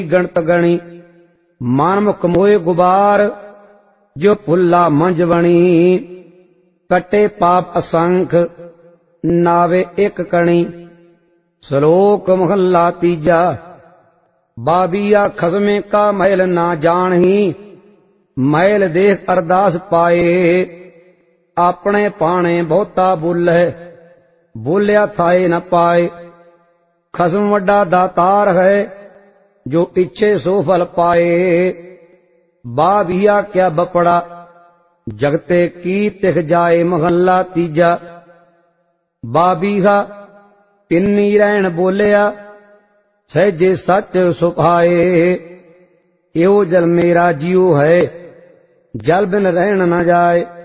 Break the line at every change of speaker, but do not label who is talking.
गणत गणी। मन मुख मोए गुबार जो फुल्ला मंज बणी। कटे पाप असंख नावे एक कणी। श्लोक महला तीजा। बाबिया खसमे का मैल ना जानही। मैल देख अरदास पाए। अपने पाने बहुता बोले बोलिया थाए न पाए। खसम वड्डा दातार है जो इच्छे सो फल पाए। बाबिया क्या बपड़ा जगते की तिख जाए। महला तीजा। बाबीहा तिन्नी रहन बोलिया सहजे सच सुभाए। यो जल मेरा जियो है जल बिन रहन न जाए।